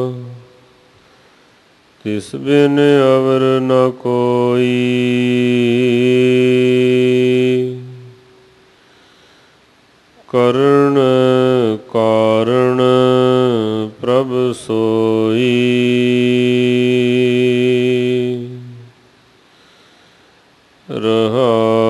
ਤਿਸ ਬਿਨ ਅਵਰ ਨ ਕੋਈ। ਕਰਣ ਕਾਰਣ ਪ੍ਰਭ ਸੋਈ। ਰਹਾਉ